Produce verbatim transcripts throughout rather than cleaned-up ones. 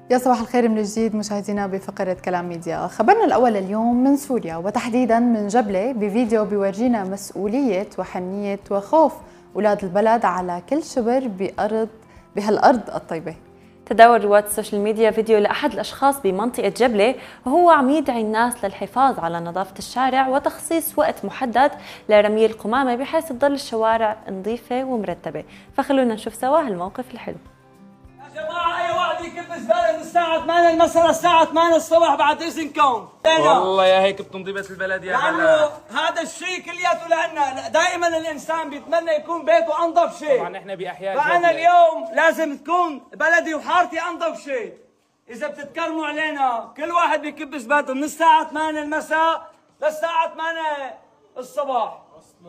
يا صباح الخير من جديد مشاهدينا بفقرة كلام ميديا. خبرنا الأول اليوم من سوريا وتحديدا من جبلة بفيديو بيورجينا مسؤولية وحنية وخوف أولاد البلد على كل شبر بأرض بهالأرض الطيبة. تداول رواد السوشيال ميديا فيديو لأحد الأشخاص بمنطقة جبلة وهو عم يدعي الناس للحفاظ على نظافة الشارع وتخصيص وقت محدد لرمي القمامة بحيث تضل الشوارع نظيفة ومرتبة. فخلونا نشوف سوا هالموقف الحلو. يا جماعة أي واحد يكب زبالة من الساعة ثمانية المساء للساعة ثمانية الصبح بعد إذنكم. والله يا هيك بتنظيفة البلد يا لأنه بلد. هذا الشيء كلياته لنا، دائما الإنسان بيتمنى يكون بيته أنظف شيء. طبعا إحنا بأحياء فأنا اليوم لازم تكون بلدي وحارتي أنظف شيء. إذا بتتكرموا علينا كل واحد بيكب زبالته من الساعة ثمانية المساء للساعة ثمانية الصباح.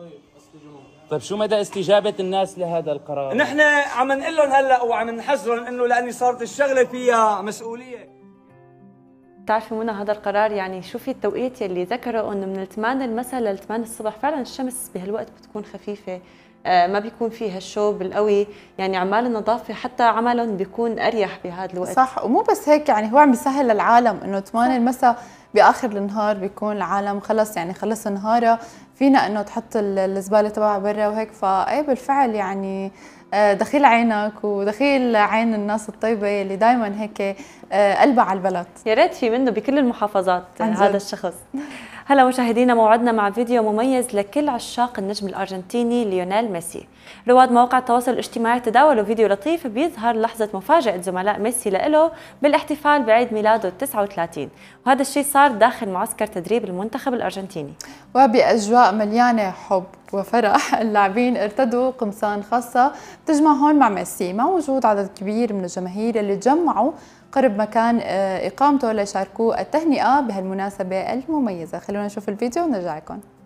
طيب شو مدى استجابة الناس لهذا القرار؟ نحن عم نقول لهم هلا وعم نحذرهم انه لاني صارت الشغله فيها مسؤوليه. بتعرفي منى هذا القرار يعني شوفي التوقيت يلي ذكروا انه من ثمانية المساء ل ثمانية الصبح، فعلا الشمس بهالوقت بتكون خفيفه، آه ما بيكون فيها الشوب القوي، يعني عمال النظافه حتى عملهم بيكون اريح بهذا الوقت. صح، ومو بس هيك، يعني هو عم بيسهل للعالم انه ثمانية المساء باخر النهار بيكون العالم خلص يعني خلص نهارها، فينا انه تحط الزباله تبعها برا وهيك. فاي بالفعل يعني دخيل عينك ودخيل عين الناس الطيبه اللي دائما هيك قلبها على البلد. يا ريت في منه بكل المحافظات هذا الشخص. هلا مشاهدينا، موعدنا مع فيديو مميز لكل عشاق النجم الارجنتيني ليونيل ميسي. رواد مواقع التواصل الاجتماعي تداولوا فيديو لطيف بيظهر لحظه مفاجاه زملاء ميسي له بالاحتفال بعيد ميلاده التاسع والثلاثين، وهذا الشيء صار داخل معسكر تدريب المنتخب الارجنتيني. وباجواء مليانه حب وفرح اللاعبين ارتدوا قمصان خاصه تجمعهم مع ميسي، مع وجود عدد كبير من الجماهير اللي تجمعوا قرب مكان اقامته ليشاركوا التهنئه بهالمناسبه المميزه. خلونا نشوف الفيديو ونرجع لكم.